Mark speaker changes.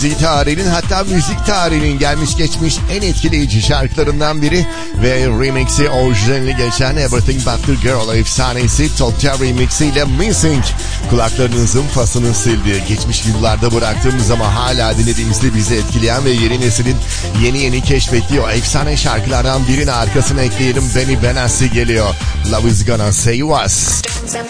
Speaker 1: tarihinin, hatta müzik tarihinin gelmiş geçmiş en etkileyici şarkılarından biri ve remixi orijinalini geçen Everything But The Girl efsanesi Tokyo remixiyle Missing kulaklarınızın pasını sildi. Geçmiş yıllarda bıraktığımız ama hala dinlediğimizde bizi etkileyen ve yeni neslin yeni keşfettiği o efsane şarkılardan birini arkasına ekleyelim. Benny Benassi geliyor. Love Is Gonna Save Us.